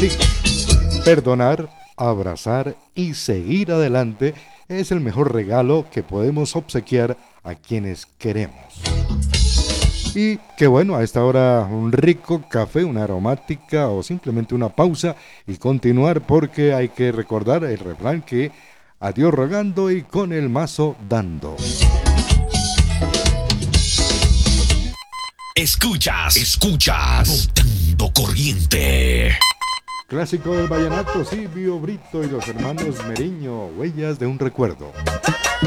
Sí, perdonar, abrazar y seguir adelante es el mejor regalo que podemos obsequiar a quienes queremos. Y que bueno, a esta hora un rico café, una aromática o simplemente una pausa y continuar porque hay que recordar el refrán que a Dios rogando y con el mazo dando. Escuchas, Botando Corriente. Clásico del vallenato, Silvio Brito y los hermanos Meriño, Huellas de un recuerdo.